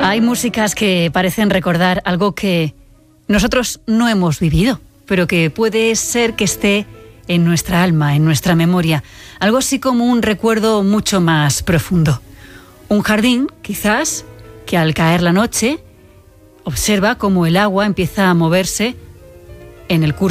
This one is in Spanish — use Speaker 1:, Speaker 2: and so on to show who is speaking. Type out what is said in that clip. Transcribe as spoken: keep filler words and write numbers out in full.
Speaker 1: Hay músicas que parecen recordar algo que nosotros no hemos vivido, pero que puede ser que esté en nuestra alma, en nuestra memoria. Algo así como un recuerdo mucho más profundo. Un jardín, quizás, que al caer la noche observa cómo el agua empieza a moverse en el curso